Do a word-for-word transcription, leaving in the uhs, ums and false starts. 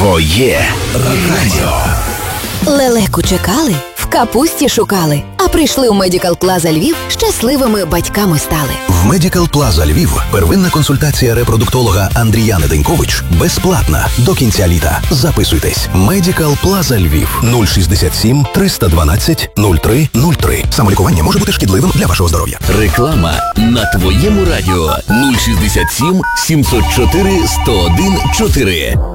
Твоє радіо. Лелеку чекали, в капусті шукали, а прийшли у Medical Plaza Львів, щасливими батьками стали. В Medical Plaza Львів первинна консультація репродуктолога Андріяни Денькович безплатна до кінця літа. Записуйтесь. Medical Plaza Львів. нуль шістдесят сім триста дванадцять нуль три нуль три. Самолікування може бути шкідливим для вашого здоров'я. Реклама на твоєму радіо. нуль шістдесят сім сімсот чотири сто один чотири.